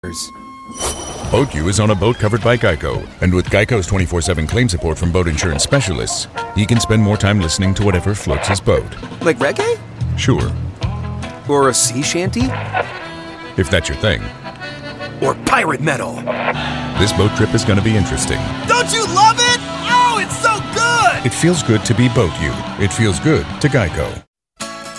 Boat U is on a boat covered by Geico. And with Geico's 24/7 claim support from boat insurance specialists, he can spend more time listening to whatever floats his boat. Like reggae? Sure. Or a sea shanty? If that's your thing. Or pirate metal? This boat trip is going to be interesting. Don't you love it? Oh, it's so good! It feels good to be Boat U. It feels good to Geico.